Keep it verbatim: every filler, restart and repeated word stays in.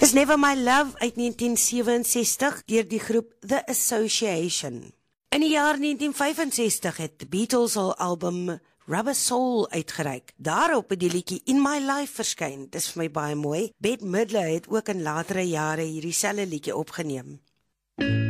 Is Never My Love uit negentien sewe-en-sestig deur die groep The Association. In die jaar negentien vyf-en-sestig het The Beatles hul album Rubber Soul uitgereik. Daarop het die liedjie In My Life verskyn. Dis vir my baie mooi. Bette Midler het ook in latere jare hierdie selfde liedjie opgeneem.